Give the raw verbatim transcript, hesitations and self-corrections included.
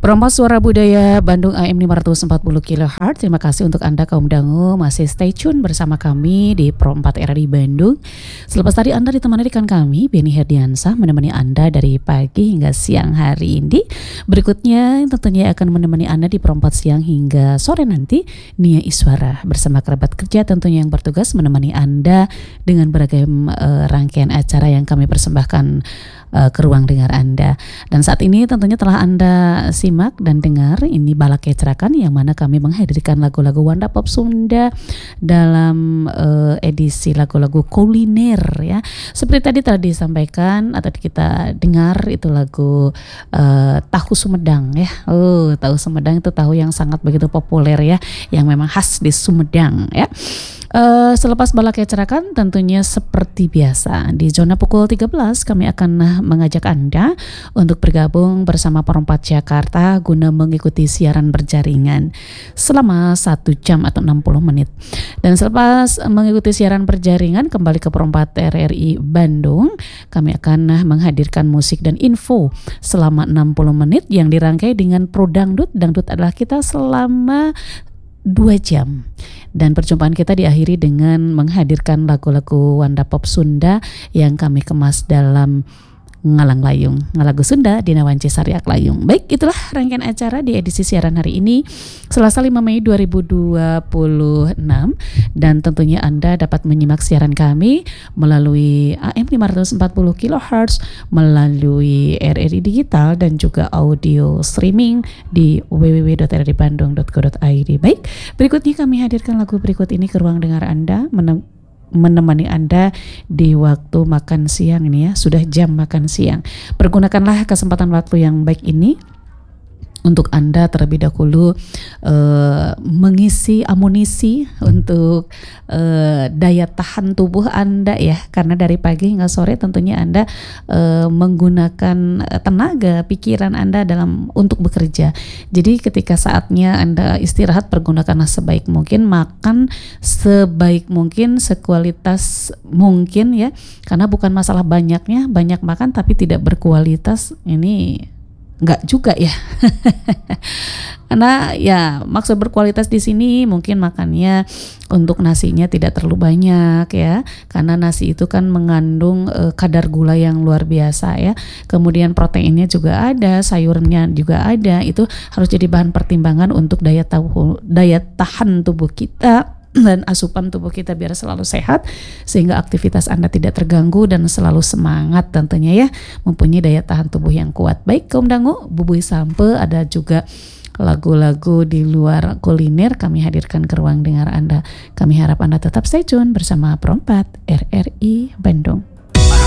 Perompak Suara Budaya Bandung A M lima ratus empat puluh kilohertz. Terima kasih untuk Anda kaum dangu masih stay tune bersama kami di Pro empat R R I Bandung. Selepas tadi Anda ditemani rekan kami Beni Herdiansah menemani Anda dari pagi hingga siang hari ini. Berikutnya tentunya akan menemani Anda di Pro empat siang hingga sore nanti Nia Iswara bersama kerabat kerja tentunya yang bertugas menemani Anda dengan beragam uh, rangkaian acara yang kami persembahkan uh, ke ruang dengar Anda. Dan saat ini tentunya telah Anda simak dan dengar ini Balak Kecerakan yang mana kami menghadirkan lagu-lagu Wanda Pop Sunda dalam uh, edisi lagu-lagu kuliner ya. Seperti tadi telah disampaikan atau kita dengar itu lagu uh, tahu Sumedang ya. Oh, tahu Sumedang itu tahu yang sangat begitu populer ya, yang memang khas di Sumedang ya. Uh, selepas Balak Kecerakan tentunya seperti biasa di zona pukul tiga belas kami akan mengajak Anda untuk bergabung bersama Perompak Jakarta guna mengikuti siaran berjaringan selama satu jam atau enam puluh menit. Dan selepas mengikuti siaran berjaringan kembali ke Perompak R R I Bandung, kami akan menghadirkan musik dan info selama enam puluh menit yang dirangkai dengan Pro Dangdut. Dangdut adalah kita selama dua jam. Dan perjumpaan kita diakhiri dengan menghadirkan lagu-lagu Wanda Pop Sunda yang kami kemas dalam Ngalang Layung, ngalagu Sunda Dina Wanci Sariak Layung. Baik, itulah rangkaian acara di edisi siaran hari ini Selasa lima Mei dua ribu dua puluh enam. Dan tentunya Anda dapat menyimak siaran kami melalui A M lima ratus empat puluh kilohertz, melalui R R I Digital dan juga audio streaming di w w w titik r r i bandung titik co titik i d. Baik, berikutnya kami hadirkan lagu berikut ini ke ruang dengar Anda menem- menemani Anda di waktu makan siang ini ya, sudah jam makan siang. Pergunakanlah kesempatan waktu yang baik ini untuk Anda terlebih dahulu uh, mengisi amunisi untuk uh, daya tahan tubuh Anda ya, karena dari pagi hingga sore tentunya Anda uh, menggunakan tenaga pikiran Anda dalam untuk bekerja. Jadi ketika saatnya Anda istirahat, pergunakanlah sebaik mungkin, makan sebaik mungkin, sekualitas mungkin ya, karena bukan masalah banyaknya, banyak makan tapi tidak berkualitas ini enggak juga ya. Karena ya maksud berkualitas di sini mungkin makannya untuk nasinya tidak terlalu banyak ya, karena nasi itu kan mengandung uh, kadar gula yang luar biasa ya. Kemudian proteinnya juga ada, sayurnya juga ada. Itu harus jadi bahan pertimbangan untuk daya tahu daya tahan tubuh kita dan asupan tubuh kita biar selalu sehat, sehingga aktivitas Anda tidak terganggu dan selalu semangat tentunya ya, mempunyai daya tahan tubuh yang kuat. Baik kaum dangu, bubui sampe, ada juga lagu-lagu di luar kuliner kami hadirkan ke ruang dengar Anda. Kami harap Anda tetap stay tune bersama Pro empat R R I Bandung.